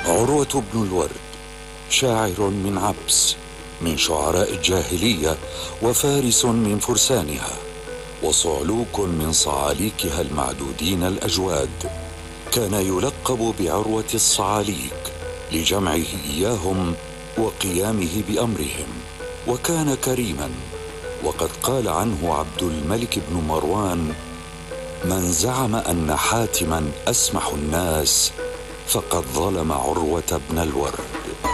عروة بن الورد شاعر من عبس، من شعراء الجاهلية، وفارس من فرسانها، وصعلوك من صعاليكها المعدودين الأجواد. كان يلقب بعروة الصعاليك لجمعه إياهم وقيامه بأمرهم، وكان كريما. وقد قال عنه عبد الملك بن مروان: من زعم أن حاتما أسمح الناس فقد ظلم عروة بن الورد.